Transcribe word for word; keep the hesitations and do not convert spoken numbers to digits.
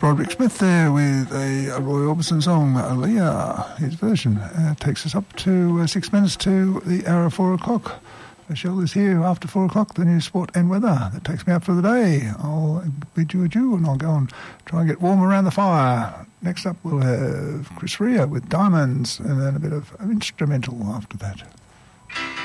Broderick Smith there with a, a Roy Orbison song, Aaliyah, his version. Uh, takes us up to uh, six minutes to the hour of four o'clock. Michelle is here after four o'clock, the news, sport and weather. That takes me out for the day. I'll bid you adieu and I'll go and try and get warm around the fire. Next up we'll have Chris Rea with Diamonds and then a bit of, of instrumental after that.